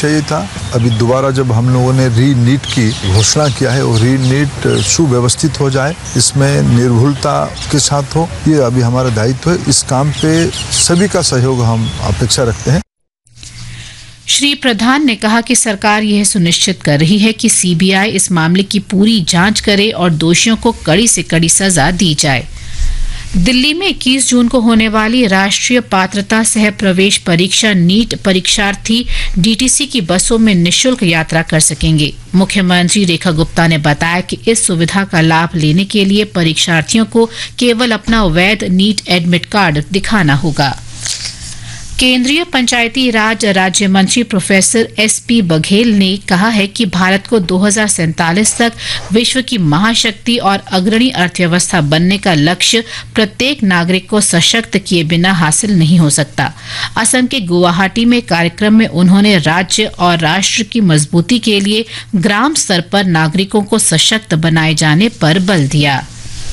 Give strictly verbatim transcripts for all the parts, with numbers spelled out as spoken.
चाहिए था। अभी दोबारा जब हम लोगों ने री नीट की घोषणा किया है, वो री नीट सुव्यवस्थित हो जाए, इसमें निर्भुलता के साथ हो, ये अभी हमारा दायित्व है। इस काम पे सभी का सहयोग हम अपेक्षा रखते हैं। श्री प्रधान ने कहा कि सरकार यह सुनिश्चित कर रही है कि सीबीआई इस मामले की पूरी जांच करे और दोषियों को कड़ी से कड़ी सजा दी जाए। दिल्ली में इक्कीस जून को होने वाली राष्ट्रीय पात्रता सह प्रवेश परीक्षा नीट परीक्षार्थी डीटीसी की बसों में निःशुल्क यात्रा कर सकेंगे। मुख्यमंत्री रेखा गुप्ता ने बताया कि इस सुविधा का लाभ लेने के लिए परीक्षार्थियों को केवल अपना वैध नीट एडमिट कार्ड दिखाना होगा। केंद्रीय पंचायती राज राज्य मंत्री प्रोफेसर एस पी बघेल ने कहा है कि भारत को दो हज़ार सैंतालीस तक विश्व की महाशक्ति और अग्रणी अर्थव्यवस्था बनने का लक्ष्य प्रत्येक नागरिक को सशक्त किए बिना हासिल नहीं हो सकता। असम के गुवाहाटी में कार्यक्रम में उन्होंने राज्य और राष्ट्र की मजबूती के लिए ग्राम स्तर पर नागरिकों को सशक्त बनाए जाने पर बल दिया।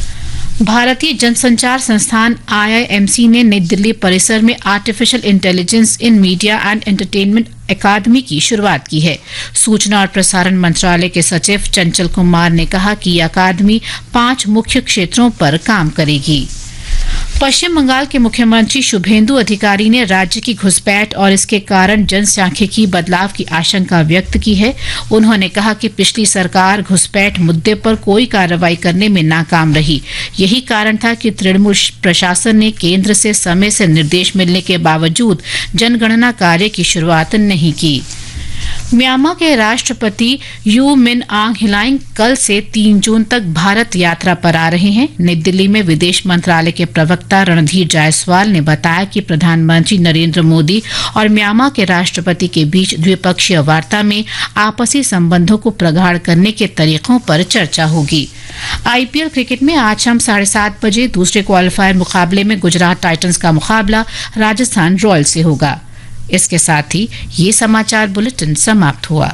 भारतीय जनसंचार संस्थान आई आई एम सी ने नई दिल्ली परिसर में artificial intelligence in media and entertainment अकादमी की शुरुआत की है। सूचना और प्रसारण मंत्रालय के सचिव चंचल कुमार ने कहा कि यह अकादमी पांच मुख्य क्षेत्रों पर काम करेगी। पश्चिम बंगाल के मुख्यमंत्री शुभेंदु अधिकारी ने राज्य की घुसपैठ और इसके कारण जनसांख्यिकी बदलाव की आशंका व्यक्त की है। उन्होंने कहा कि पिछली सरकार घुसपैठ मुद्दे पर कोई कार्रवाई करने में नाकाम रही। यही कारण था कि तृणमूल प्रशासन ने केंद्र से समय से निर्देश मिलने के बावजूद जनगणना कार्य की शुरुआत नहीं की। म्यांमार के राष्ट्रपति यू मिन आंग ह्लाइंग कल से तीन जून तक भारत यात्रा पर आ रहे हैं। नई दिल्ली में विदेश मंत्रालय के प्रवक्ता रणधीर जायसवाल ने बताया कि प्रधानमंत्री नरेंद्र मोदी और म्यांमार के राष्ट्रपति के बीच द्विपक्षीय वार्ता में आपसी संबंधों को प्रगाढ़ करने के तरीकों पर चर्चा होगी। आईपीएल क्रिकेट में आज शाम साढ़े सात बजे दूसरे क्वालिफायर मुकाबले में गुजरात टाइटंस का मुकाबला राजस्थान रॉयल्स से होगा। इसके साथ ही ये समाचार बुलेटिन समाप्त हुआ।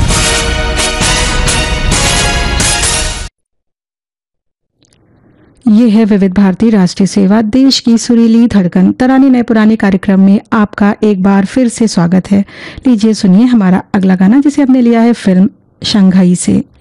ये है विविध भारती राष्ट्रीय सेवा, देश की सुरीली धड़कन। तरानी नए पुराने कार्यक्रम में आपका एक बार फिर से स्वागत है। लीजिए सुनिए हमारा अगला गाना, जिसे हमने लिया है फिल्म शंघाई से।